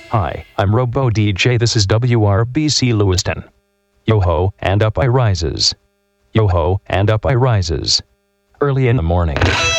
Hi, I'm Robo DJ. This is WRBC Lewiston. Yo-ho, and up I rises. Yo-ho, and up I rises. Early in the morning.